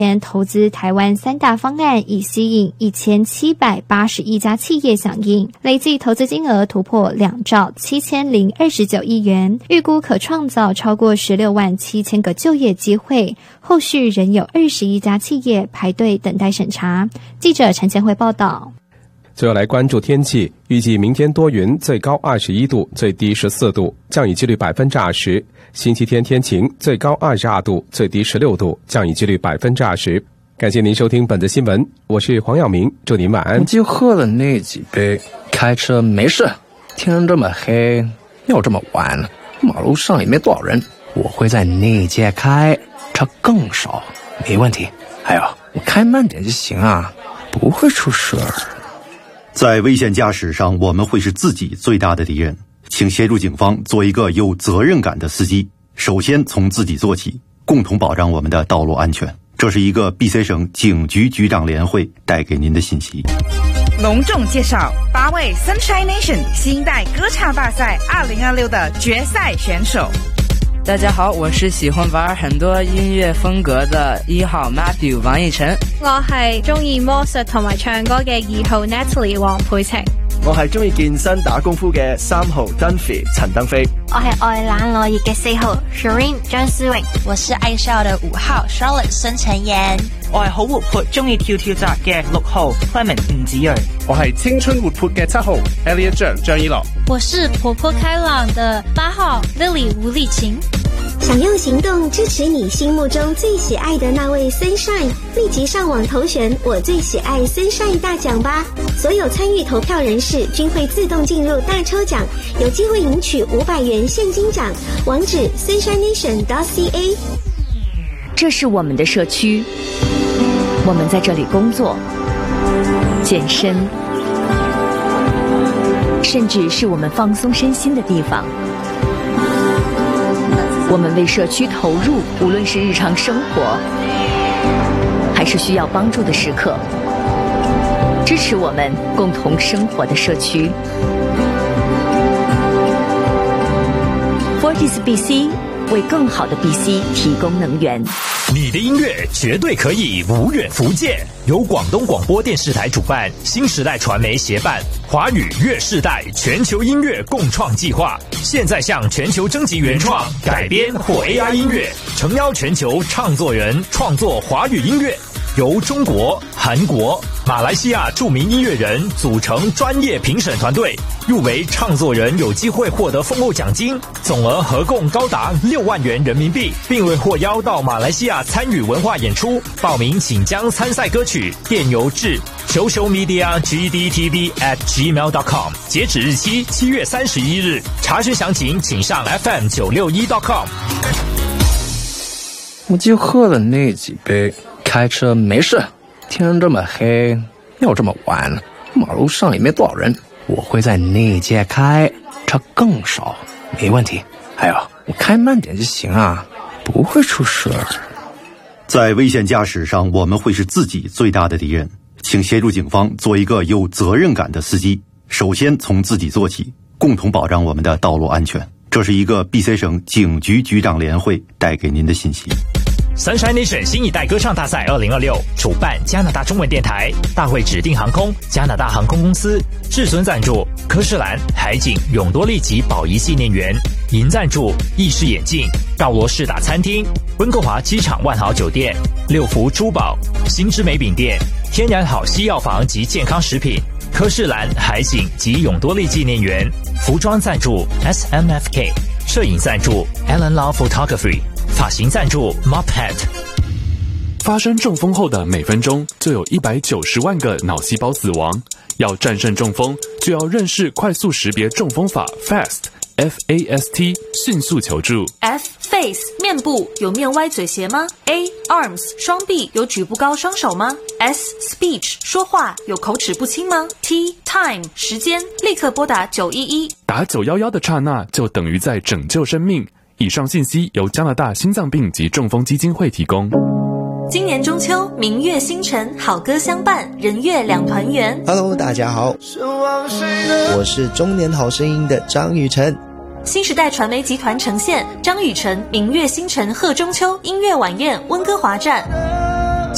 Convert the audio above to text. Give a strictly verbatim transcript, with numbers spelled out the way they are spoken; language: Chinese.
投资台湾三大方案已吸引一千七百八十一家企业响应，累计投资金额突破两兆七千零二十九亿元，预估可创造超过十六万七千个就业机会。后续仍有二十一家企业排队等待审查。记者陈千惠报道。 最后来关注天气，预计明天多云，最高二十一度，最低十四度，降雨几率百分之二十。星期天天晴，最高二十二度，最低十六度，降雨几率百分之二十。感谢您收听本次新闻，我是黄耀明，祝您晚安。 就喝了那几杯，开车没事，天这么黑，又这么晚，马路上也没多少人，我会在内街开，车更少，没问题。还有，我开慢点就行啊，不会出事儿。 在危险驾驶上，我们会是自己最大的敌人。请协助警方做一个有责任感的司机，首先从自己做起，共同保障我们的道路安全。这是一个 B C 省警局局长联会带给您的信息。 隆重介绍八位 Sunshine Nation 新一代歌唱大赛二零二六的决赛选手。 大家好，我是喜欢玩很多音乐風格的一號 Matthew 王奕晨。 我係中意魔術同埋唱歌嘅二號 Natalie 黃佩晴。 我係中意健身打功夫嘅三號 Dunphy 陳登飛。 我係愛冷落葉嘅四號 Shireen 張思穎。 我是愛笑的五號 Charlotte 孫晨妍。 我係好活潑中意跳跳紮嘅六號 Clement 吳子睿。 我係青春活潑嘅七號 Elliot 張張一樂。 我是活潑開朗的八號 Lily 吳麗琴。 想用行動支持你心目中最喜愛的那位 Sunshine， 立即上網投選我最喜愛 Sunshine 大獎吧！所有參與投票人士均會自動進入大抽獎，有機會贏取五百元現金獎。網址 sunshine nation dot c a。 這是我們的社區，我們在這裡工作、健身，甚至是我們放鬆身心的地方。我們為社區投入，無論是日常生活還是需要幫助的時刻，支持我們共同生活的社區。 Fortis B C 為更好的 B C 提供能源。 你的音樂絕對可以無遠弗屆，由廣東廣播電視台主辦，新時代傳媒協辦，華語樂世代全球音樂共創計劃，現在向全球徵集原創、改編或 A I 音樂，誠邀全球創作人創作華語音樂，由中國、韓國、馬來西亞著名音樂人組成專業評審團隊，入圍創作人有機會獲得豐厚獎金，總額合共高達六萬元人民幣，並未獲邀到馬來西亞參與文化演出。報名請將參賽歌曲電郵至 social media g d t v at gmail dot com， 截止日期七月三十一日。查詢詳情請上 F M 九六一 dot com。 我就喝了那幾杯，開車沒事，天這麼黑，又這麼晚，馬路上也沒多少人，我會在內街開，車更少，沒問題。還有，我開慢點就行啊，不會出事兒。 在危險駕駛上，我們會是自己最大的敵人。請協助警方做一個有責任感的司機，首先從自己做起，共同保障我們的道路安全。這是一個 B C 省警局局長聯會帶給您的信息。 Sunshine Nation 新一代歌唱大賽二零二六主辦加拿大中文電台，大會指定航空加拿大航空公司，至尊贊助科士蘭、海景、永多利及寶儀紀念園，銀贊助意式眼鏡、道羅士打餐廳、溫哥華機場萬豪酒店、六福珠寶、新之美餅店、天然好西藥房及健康食品，科士蘭、海景及永多利紀念園，服裝贊助 S M F K， 攝影贊助 Alan Lau Photography， 髮型贊助 Mophead。 發生中風後的每分鐘就有一百九十萬個腦細胞死亡，要戰勝中風就要認識快速識別中風法 FAST F A S T， 迅速求助。 F Face 面部有面歪嘴斜嗎？ A Arms 雙臂有舉不高雙手嗎？ S Speech 說話有口齒不清嗎？ T Time 時間立刻撥打九一一， 打九一一的剎那就等於在拯救生命。以上信息由加拿大心臟病及中風基金會提供。 今年中秋，明月星辰，好歌相伴，人月兩團圓。 Hello， 大家好，我是中年好聲音的張雨晨。 新時代傳媒集團呈現張雨晨明月星辰賀中秋音樂晚宴溫哥華站。